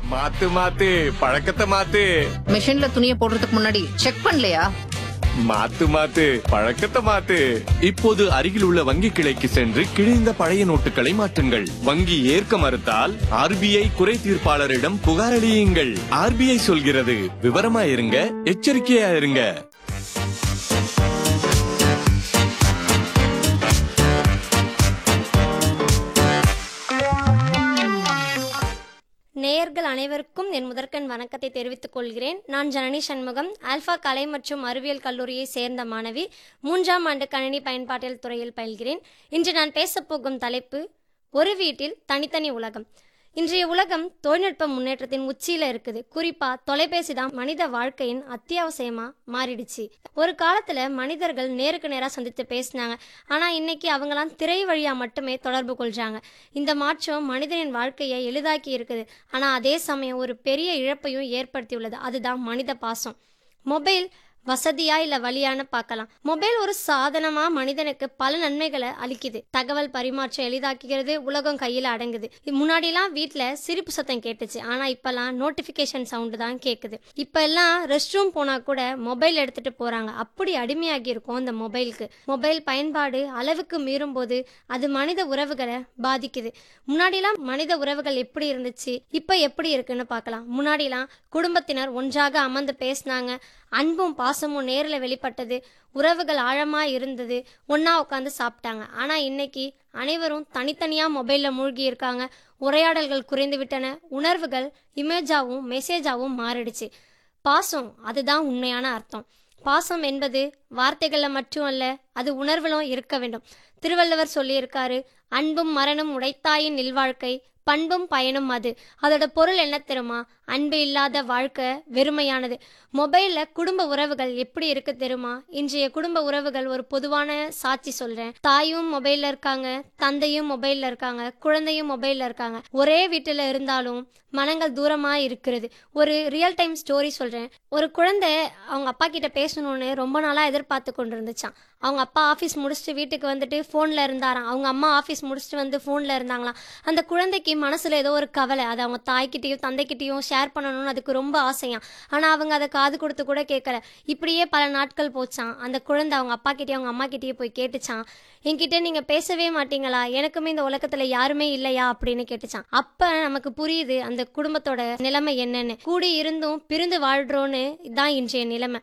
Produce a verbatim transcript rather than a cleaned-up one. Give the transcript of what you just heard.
மாத்து மாத்து பழக்கத்தை மாத்து. மிஷின்ல துணியை போடுறதுக்கு முன்னாடி செக் பண்ணலையா? மாத்து மாத்து பழக்கத்தை மாத்து. இப்போது அருகில் உள்ள வங்கி கிளைக்கு சென்று கிழிந்த பழைய நோட்டுகளை மாற்றுங்கள். வங்கி ஏற்க மறுத்தால் ஆர்பிஐ குறை தீர்ப்பாளரிடம் புகார் அளியுங்கள். ஆர்பிஐ சொல்கிறது, விவரமா இருங்க, எச்சரிக்கையா இருங்க. நேயர்கள் அனைவருக்கும் என் முதற்கண் வணக்கத்தை தெரிவித்துக் கொள்கிறேன். நான் ஜனனி சண்முகம், ஆல்பா கலை மற்றும் அறிவியல் கல்லூரியை சேர்ந்த மாணவி. மூன்றாம் ஆண்டு கணினி பயன்பாட்டியல் துறையில் பயில்கிறேன். இன்று நான் பேசப்போகும் தலைப்பு ஒரு வீட்டில் தனித்தனி உலகம். இன்றைய உலகம் தொழில்நுட்ப முன்னேற்றத்தின் உச்சியில இருக்குது. குறிப்பா தொலைபேசி தான் மனித வாழ்க்கையின் அத்தியாவசியமா மாறிடுச்சு. ஒரு காலத்துல மனிதர்கள் நேருக்கு நேரா சந்தித்து பேசினாங்க. ஆனா இன்னைக்கு அவங்களாம் திரை வழியா மட்டுமே தொடர்பு கொள்றாங்க. இந்த மாற்றம் மனிதனின் வாழ்க்கையை எளிதாக்கி இருக்குது. ஆனா அதே சமயம் ஒரு பெரிய இழப்பையும் ஏற்படுத்தியுள்ளது. அதுதான் மனித பாசம். மொபைல் வசதியா இல்ல வழியான பார்க்கலாம். மொபைல் ஒரு சாதனமா மனிதனுக்கு பல நன்மைகளை அளிக்குது. தகவல் பரிமாற்றம் எளிதாக்குகிறது. உலகம் கையில அடங்குது. முன்னாடிலாம் வீட்டுல சிரிப்பு சத்தம் கேட்டுச்சு. ஆனா இப்பெல்லாம் நோட்டிபிகேஷன் சவுண்டு தான் கேக்குது. இப்ப எல்லாம் ரெஸ்ட் ரூம் போனா கூட மொபைல் எடுத்துட்டு போறாங்க. அப்படி அடிமையாகி இருக்கும் இந்த மொபைலுக்கு. மொபைல் பயன்பாடு அளவுக்கு மீறும் போது அது மனித உறவுகளை பாதிக்குது. முன்னாடிலாம் மனித உறவுகள் எப்படி இருந்துச்சு, இப்ப எப்படி இருக்குன்னு பார்க்கலாம். முன்னாடிலாம் குடும்பத்தினர் ஒன்றாக அமர்ந்து பேசினாங்க. அன்பும் பாசமும் நேரில் வெளிப்பட்டது. உறவுகள் ஆழமா இருந்தது. ஒன்னா உட்காந்து சாப்பிட்டாங்க. ஆனா இன்னைக்கு அனைவரும் தனித்தனியா மொபைல்ல மூழ்கி இருக்காங்க. உரையாடல்கள் குறைந்து விட்டன. உணர்வுகள் இமேஜாவும் மெசேஜாவும் மாறிடுச்சு. பாசம் அதுதான் உண்மையான அர்த்தம். பாசம் என்பது வார்த்தைகள்ல மட்டும் அல்ல, அது உணர்விலும் இருக்க வேண்டும். திருவள்ளுவர் சொல்லியிருக்காரு, அன்பும் மரணம் உடைத்தாயின் இல்வாழ்க்கை, பண்பும் பயனும் அது. அதோட பொருள் என்ன தெரியுமா? அன்பு இல்லாத வாழ்க்கை வெறுமையானது. மொபைல்ல குடும்ப உறவுகள் எப்படி இருக்கு தெரியுமா? இன்றைய குடும்ப உறவுகள் ஒரு பொதுவான சாட்சி சொல்றேன். தாயும் மொபைல்ல இருக்காங்க, தந்தையும் மொபைல்ல இருக்காங்க, குழந்தையும் மொபைல்ல இருக்காங்க. ஒரே வீட்டுல இருந்தாலும் மனங்கள் தூரமா இருக்கிறது. ஒரு ரியல் டைம் ஸ்டோரி சொல்றேன். ஒரு குழந்தை அவங்க அப்பா கிட்ட பேசணும்னு ரொம்ப நாளா எதிர்பார்த்து கொண்டு இருந்துச்சான். அவங்க அப்பா ஆஃபீஸ் முடிச்சுட்டு வீட்டுக்கு வந்துட்டு ஃபோனில் இருந்தாராம். அவங்க அம்மா ஆஃபீஸ் முடிச்சுட்டு வந்து ஃபோனில் இருந்தாங்களாம். அந்த குழந்தைக்கு மனசில் ஏதோ ஒரு கவலை. அதை அவங்க தாய்கிட்டையும் தந்தைக்கிட்டையும் ஷேர் பண்ணணும்னு அதுக்கு ரொம்ப ஆசையாம். ஆனால் அவங்க அதை காது கொடுத்து கூட கேட்கல. இப்படியே பல நாட்கள் போச்சான். அந்த குழந்தை அவங்க அப்பா கிட்டேயும் அவங்க அம்மா கிட்டேயே போய் கேட்டுச்சான், என்கிட்ட நீங்கள் பேசவே மாட்டீங்களா, எனக்குமே இந்த உலகத்தில் யாருமே இல்லையா அப்படின்னு கேட்டுச்சான். அப்போ நமக்கு புரியுது அந்த குடும்பத்தோட நிலைமை என்னன்னு. கூடி இருந்தும் பிரிந்து வாழ்றோன்னு தான் இன்றைய நிலைமை.